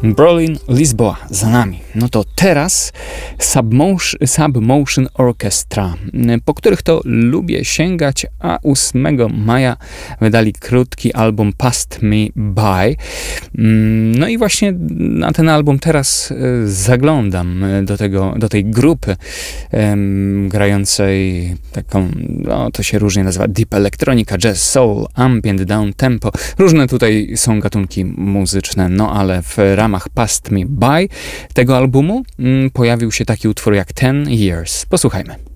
Berlin, Lisboa za nami. No to teraz Submotion Orchestra, po których to lubię sięgać, a 8 maja wydali krótki album Passed Me By. No i właśnie na ten album teraz zaglądam do tej grupy grającej taką, no to się różnie nazywa, deep electronica, jazz, soul, ambient, down tempo. Różne tutaj są gatunki muzyczne, no ale w ramach Passed Me By tego albumu pojawił się taki utwór jak 10 Years. Posłuchajmy.